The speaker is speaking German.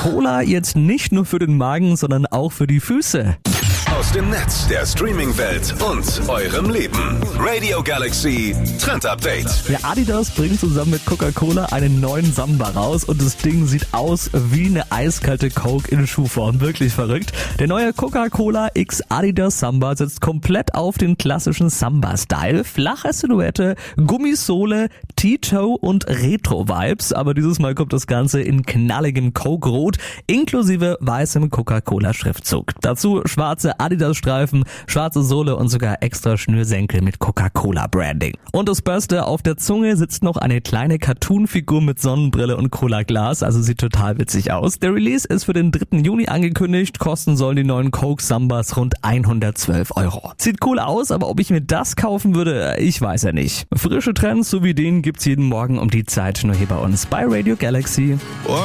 Cola jetzt nicht nur für den Magen, sondern auch für die Füße. Aus dem Netz, der Streaming-Welt und eurem Leben. Radio Galaxy Trend Update. Ja, Adidas bringt zusammen mit Coca-Cola einen neuen Samba raus und das Ding sieht aus wie eine eiskalte Coke in Schuhform. Wirklich verrückt. Der neue Coca-Cola X Adidas Samba setzt komplett auf den klassischen Samba-Style. Flache Silhouette, Gummisohle, T-Toe und Retro-Vibes. Aber dieses Mal kommt das Ganze in knalligem Coke-Rot inklusive weißem Coca-Cola-Schriftzug. Dazu schwarze Adidas-Streifen, schwarze Sohle und sogar extra Schnürsenkel mit Coca-Cola-Branding. Und das Beste, auf der Zunge sitzt noch eine kleine Cartoon-Figur mit Sonnenbrille und Cola-Glas, also sieht total witzig aus. Der Release ist für den 3. Juni angekündigt, kosten sollen die neuen Coke Sambas rund 112 €. Sieht cool aus, aber ob ich mir das kaufen würde, ich weiß ja nicht. Frische Trends so wie den gibt's jeden Morgen um die Zeit nur hier bei uns bei Radio Galaxy.